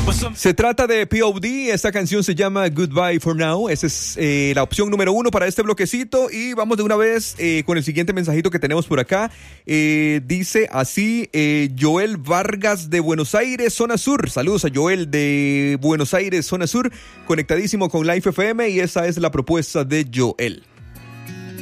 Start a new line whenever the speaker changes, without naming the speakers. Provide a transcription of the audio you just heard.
Se trata de POD, esta canción se llama Goodbye for Now, esa es la opción número 1 para este bloquecito y vamos de una vez con el siguiente mensajito que tenemos por acá. Dice así, Joel Vargas de Buenos Aires, zona sur. Saludos a Joel de Buenos Aires, zona sur, conectadísimo con Life FM y esa es la propuesta de Joel.